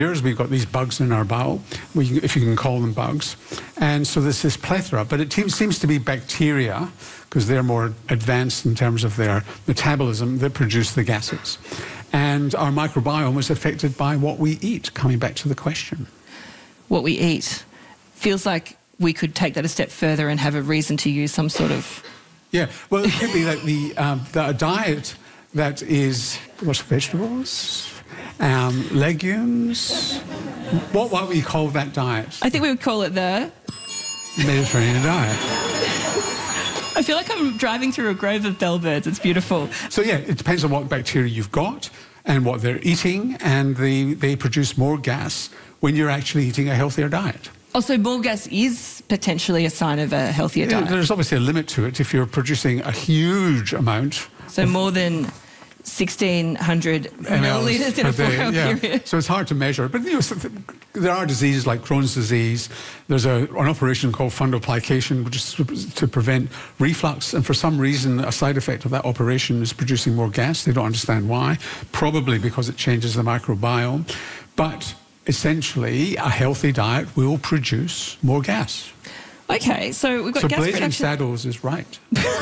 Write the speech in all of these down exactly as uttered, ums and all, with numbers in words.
We've got these bugs in our bowel, we, if you can call them bugs. And so there's this plethora, but it seems to be bacteria, because they're more advanced in terms of their metabolism, that produce the gases. And our microbiome is affected by what we eat, coming back to the question. What we eat. Feels like we could take that a step further and have a reason to use some sort of... Yeah, well, it could be that the, um, the diet that is, what's vegetables? Um, legumes. What what would you call that diet? I think we would call it the Mediterranean diet. I feel like I'm driving through a grove of bellbirds. It's beautiful. So yeah, it depends on what bacteria you've got and what they're eating, and they they produce more gas when you're actually eating a healthier diet. Also, more gas is potentially a sign of a healthier diet. There's obviously a limit to it. If you're producing a huge amount, so more than sixteen hundred millilitres in a four-hour yeah. period. So it's hard to measure. But you know, there are diseases like Crohn's disease. There's a, an operation called fundoplication, which is to, to prevent reflux. And for some reason, a side effect of that operation is producing more gas. They don't understand why. Probably because it changes the microbiome. But essentially, a healthy diet will produce more gas. Okay, so we've got so gas Blazing production. Saddles is right.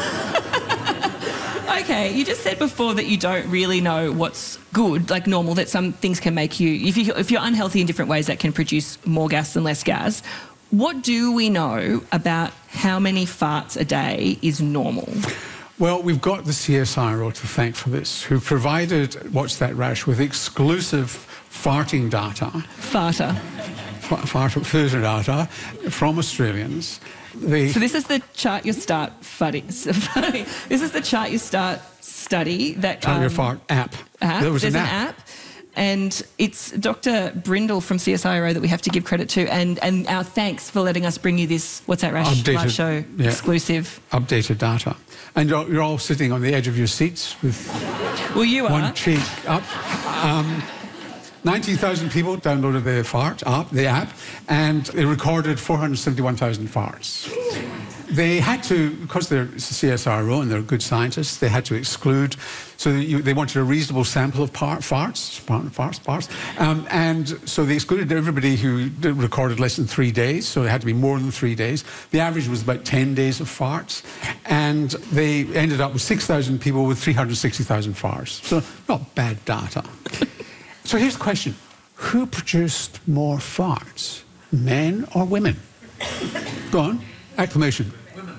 Okay, you just said before that you don't really know what's good, like normal, that some things can make you, if, you, if you're unhealthy in different ways, that can produce more gas than less gas. What do we know about how many farts a day is normal? Well, we've got the C S I R O to thank for this, who provided Watch That Rash with exclusive farting data. Farter. Fart, farter data from Australians. They so this is the Chart Your Start study. This is the Chart Your Start study that... Chart um, Your Fart app. app. There was There's an an app. app. And it's Doctor Brindle from C S I R O that we have to give credit to, and, and our thanks for letting us bring you this What's That Rash Updated, live show yeah, exclusive. Updated data. And you're, you're all sitting on the edge of your seats with well, you are. one cheek up. Um, nineteen thousand people downloaded the fart app, the app, and they recorded four hundred seventy-one thousand farts. They had to, because they're C S I R O and they're good scientists, they had to exclude, so you, they wanted a reasonable sample of par, farts, farts, farts, um, and so they excluded everybody who recorded less than three days, so it had to be more than three days. The average was about ten days of farts, and they ended up with six thousand people with three hundred sixty thousand farts. So not bad data. So here's the question. Who produced more farts, men or women? Go on, acclamation.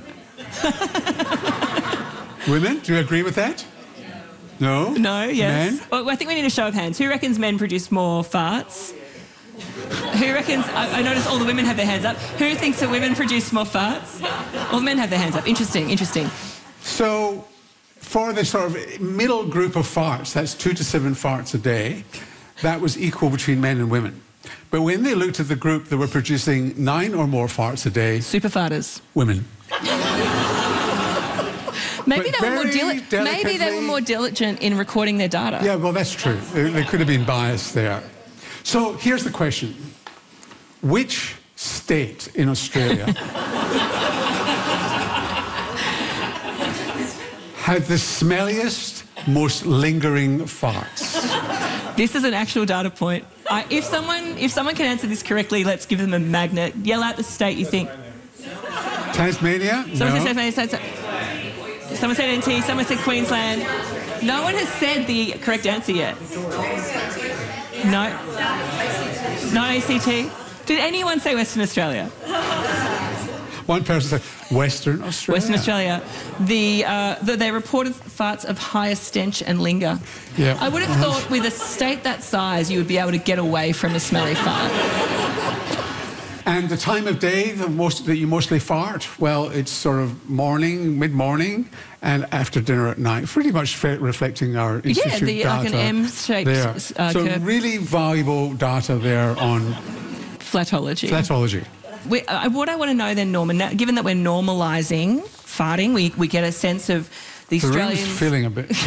Women, do you agree with that? No? No, yes. Men? Well, I think we need a show of hands. Who reckons men produce more farts? Who reckons... I, I notice all the women have their hands up. Who thinks that women produce more farts? All the men have their hands up. Interesting, interesting. So, for the sort of middle group of farts, that's two to seven farts a day, that was equal between men and women. But when they looked at the group that were producing nine or more farts a day... Super farters. Women. Maybe But they, were more dili- very maybe they were more diligent in recording their data. Yeah, well, that's true. They, they could have been biased there. So here's the question. Which state in Australia had the smelliest, most lingering farts? This is an actual data point. I, if someone if someone can answer this correctly, let's give them a magnet. Yell out the state you think. Tasmania? Someone No. said Tasmania. Said, someone said N T. Someone said Queensland. No one has said the correct answer yet. No. Not A C T. Did anyone say Western Australia? One person said Western Australia. Western Australia. The, uh, the they reported farts of higher stench and linger. Yeah. I would have Uh-huh. thought with a state that size you would be able to get away from a smelly fart. And the time of day that, most, that you mostly fart, well, it's sort of morning, mid-morning, and after dinner at night, pretty much fe- reflecting our institute Yeah, the, data like an M-shaped there. uh, so curve. really valuable data there on Flatology. flatology. We, uh, what I want to know then, Norman, now, given that we're normalising farting, we, we get a sense of the The Australians... room's feeling a bit...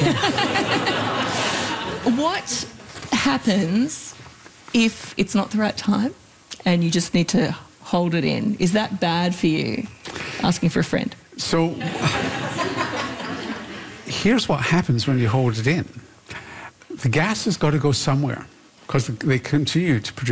What happens if it's not the right time and you just need to hold it in? Is that bad for you? Asking for a friend. So here's what happens when you hold it in. The gas has got to go somewhere. because they continue to produce